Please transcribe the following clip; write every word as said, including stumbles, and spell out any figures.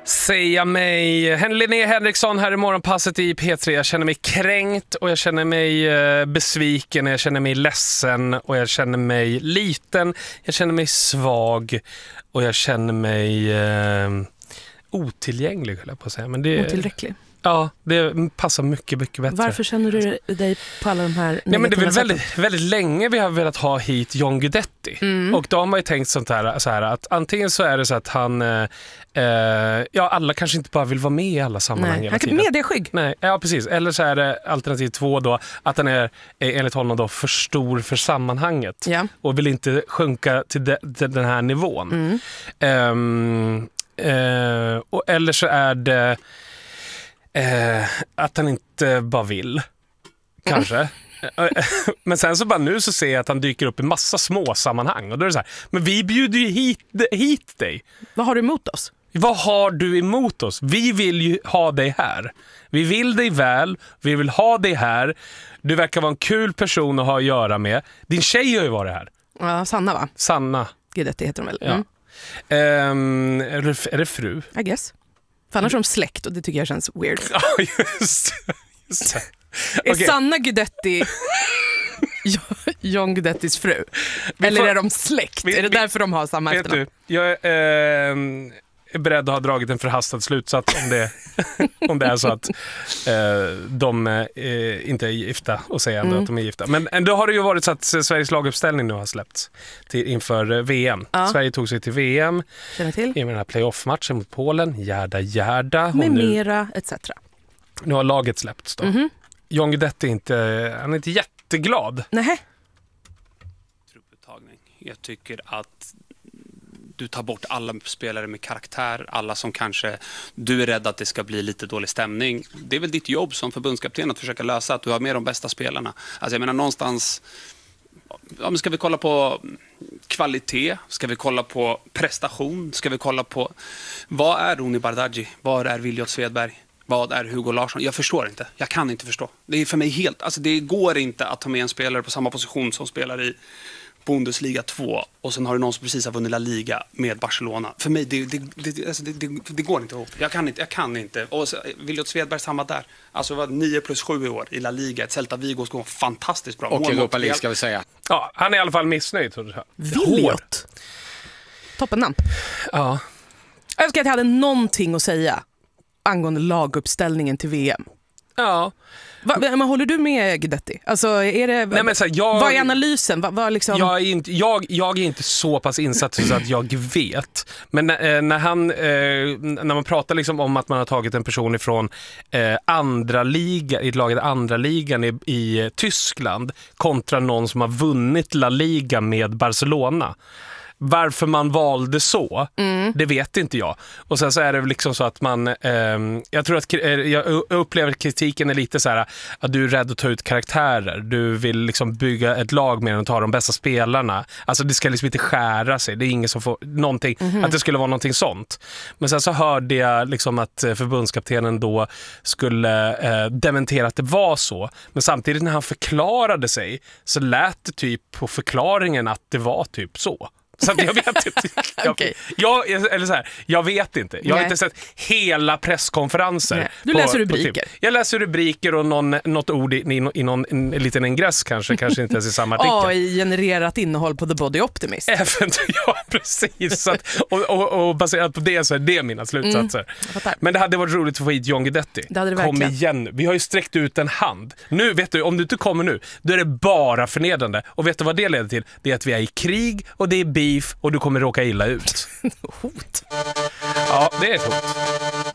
säga mig. Linnea Henriksson här i morgonpasset i P tre. Jag känner mig kränkt och jag känner mig eh, besviken. Jag känner mig ledsen och jag känner mig liten. Jag känner mig svag och jag känner mig eh, otillgänglig, höll jag på att säga. Men det, otillräcklig. Ja, det passar mycket, mycket bättre. Varför känner du dig på alla de här... Ja, men det är väl väldigt, väldigt länge vi har velat ha hit John Guidetti. Mm. Och då har man ju tänkt sånt här, så här att antingen så är det så att han... Eh, ja, alla kanske inte bara vill vara med i alla sammanhang. Nej, han kan medieskygg. Nej, ja, precis. Eller så är det alternativ två då, att han är enligt honom då för stor för sammanhanget. Ja. Och vill inte sjunka till, de, till den här nivån. Mm. Um, uh, och, eller så är det... Eh, att han inte bara vill. Kanske. Mm. Men sen så bara nu så ser jag att han dyker upp i massa små sammanhang. Och då är det så här, men vi bjuder ju hit, hit dig. Vad har du emot oss? Vad har du emot oss? Vi vill ju ha dig här. Vi vill dig väl. Vi vill ha dig här. Du verkar vara en kul person att ha att göra med. Din tjej har ju varit här. Ja, Sanna va? Sanna. Guidetti heter hon väl? Mm. Ja. Um, är, det, är det fru? I guess. För annars är de släkt och det tycker jag känns weird. Ja, just, just det. Är okay. Sanna Guidetti John Guidettis fru? Vi Eller får, är de släkt? Vi, är det vi, därför de har samma efternamn? Vet du, jag eh, är beredd att ha dragit en förhastad slutsats om det, om det är så att eh, de eh, inte är gifta och säger ändå mm. att de är gifta. Men ändå har det ju varit så att Sveriges laguppställning nu har släppts till, inför V M. Ja. Sverige tog sig till V M till. i den här playoff-matchen mot Polen. Järda, järda. Med nu, mera, et cetera. Nu har laget släppts då. Mm-hmm. John Guidetti är inte, han är inte jätteglad. Nej. Trupputtagning. Jag tycker att du tar bort alla spelare med karaktär, alla som kanske du är rädd att det ska bli lite dålig stämning. Det är väl ditt jobb som förbundskapten att försöka lösa att du har med de bästa spelarna. Alltså jag menar någonstans, ja, men ska vi kolla på kvalitet, ska vi kolla på prestation, ska vi kolla på vad är Roni Bardghji, vad är Williot Svedberg, vad är Hugo Larsson? Jag förstår inte, jag kan inte förstå. Det är för mig helt, alltså det går inte att ta med en spelare på samma position som spelar i Bundesliga två och sen har du någon som precis har vunnit La Liga med Barcelona. För mig, det, det, det, alltså det, det, det går inte ihop. Jag kan inte. Jag kan inte. Och Williot Svedberg samma där. Alltså det var nio plus sju i år i La Liga. Ett Celta Vigo ska gå fantastiskt bra. Och Europa League ska vi säga. Ja, han är i alla fall missnöjd. Williot. Toppennamn. Ja. Jag önskar att jag hade någonting att säga angående laguppställningen till V M. Ja. Va, men håller du med Guidetti? Alltså är det Nej, men så här, jag, vad är analysen? Va, va liksom... jag, är inte, jag, jag är inte så pass insatt så att jag vet. Men när, när han eh, när man pratar liksom om att man har tagit en person ifrån eh, andra liga i laget andra ligan i, i Tyskland kontra någon som har vunnit La Liga med Barcelona. Varför man valde så, mm. det vet inte jag. Och sen så är det liksom så att man eh, jag tror att eh, jag upplever att kritiken är lite så här att du är rädd att ta ut karaktärer. Du vill liksom bygga ett lag med och ta de bästa spelarna. Alltså det ska liksom inte skära sig. Det är ingen som får någonting, mm-hmm. att det skulle vara någonting sånt. Men sen så hörde jag liksom att förbundskaptenen då skulle eh, dementera att det var så. Men samtidigt när han förklarade sig så lät det typ på förklaringen att det var typ så. Så jag vet inte. Jag, okay. jag, eller så här, jag vet inte. Jag har Nej. inte sett hela presskonferenser. Nej. Du på, läser rubriker. Jag läser rubriker och någon, något ord i, i, i någon en, en liten ingress kanske, kanske inte ens i samma artikel. Ja, i genererat innehåll på The Body Optimist. Även, ja, precis. Så att, och, och, och baserat på det så är det mina slutsatser. Mm, Men det hade varit roligt att få hit John Guidetti. Det hade det Kom verkligen. igen nu. Vi har ju sträckt ut en hand. Nu, vet du, om du inte kommer nu, då är det bara förnedrande. Och vet du vad det leder till? Det är att vi är i krig och det är beef och du kommer råka illa ut. Hot. Ja, det är ett hot.